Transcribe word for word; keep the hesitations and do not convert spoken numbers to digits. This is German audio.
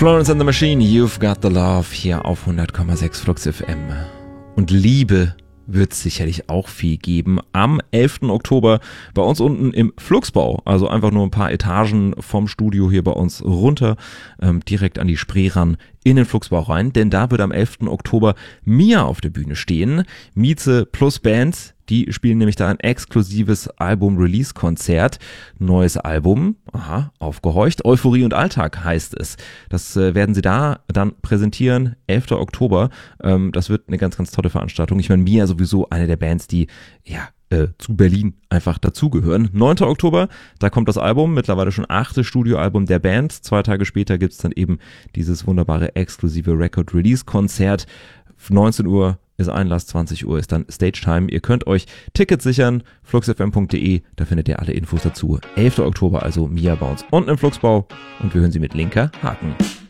Florence and the Machine, You've Got the Love, hier auf hundert Komma sechs Flux F M. Und Liebe wird es sicherlich auch viel geben. Am elften Oktober bei uns unten im Fluxbau, also einfach nur ein paar Etagen vom Studio hier bei uns runter, ähm, direkt an die Spree ran, in den Fluxbau rein, denn da wird am elften Oktober Mia auf der Bühne stehen. Mieze plus Bands, die spielen nämlich da ein exklusives Album-Release-Konzert. Neues Album, aha, aufgehorcht, Euphorie und Alltag heißt es. Das äh, werden sie da dann präsentieren, elften Oktober. Ähm, das wird eine ganz, ganz tolle Veranstaltung. Ich meine, Mia sowieso eine der Bands, die, ja, äh, zu Berlin einfach dazugehören. neunten Oktober, da kommt das Album, mittlerweile schon achte Studioalbum der Band. Zwei Tage später gibt's dann eben dieses wunderbare exklusive Record-Release-Konzert. neunzehn Uhr ist Einlass, zwanzig Uhr ist dann Stage Time. Ihr könnt euch Tickets sichern, fluxfm punkt de, da findet ihr alle Infos dazu. elften Oktober, also Mia bei uns unten im Fluxbau und wir hören sie mit Linker Haken.